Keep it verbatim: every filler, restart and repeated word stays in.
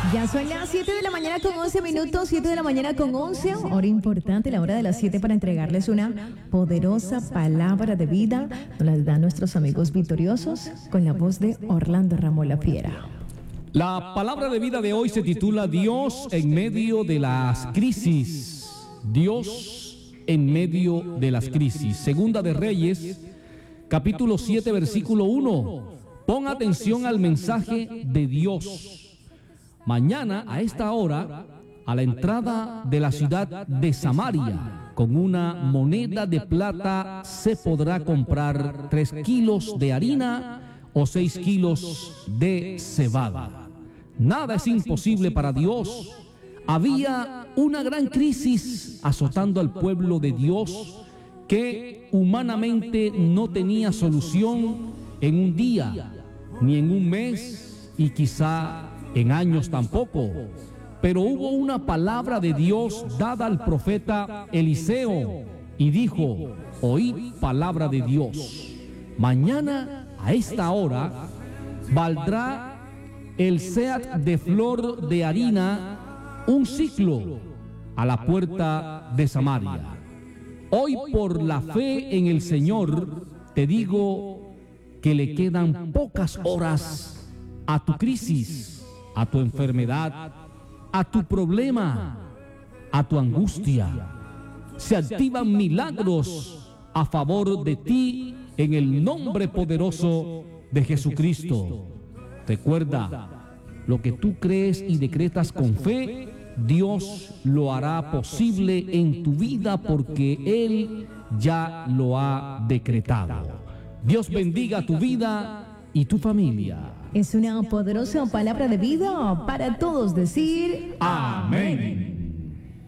Ya son las siete de la mañana con once minutos, siete de la mañana con once, hora importante, la hora de las siete para entregarles una poderosa palabra de vida. Nos la dan nuestros amigos victoriosos con la voz de Orlando Ramos La Fiera. La palabra de vida de hoy se titula Dios en medio de las crisis. Dios en medio de las crisis. Segunda de Reyes, capítulo siete, versículo uno. Pon atención al mensaje de Dios. Mañana a esta hora, a la entrada de la ciudad de Samaria, con una moneda de plata se podrá comprar tres kilos de harina o seis kilos de cebada. Nada es imposible para Dios. Había una gran crisis azotando al pueblo de Dios que humanamente no tenía solución en un día, ni en un mes, y quizá en años tampoco. Pero hubo una palabra de Dios dada al profeta Eliseo y dijo: oíd palabra de Dios. Mañana a esta hora valdrá el seat de flor de harina un ciclo a la puerta de Samaria. Hoy, por la fe en el Señor, te digo que le quedan pocas horas a tu crisis, a tu enfermedad, a tu problema, a tu angustia. Se activan milagros a favor de ti en el nombre poderoso de Jesucristo. Recuerda, lo que tú crees y decretas con fe, Dios lo hará posible en tu vida porque Él ya lo ha decretado. Dios bendiga tu vida y tu familia. Es una poderosa palabra de vida para todos decir amén.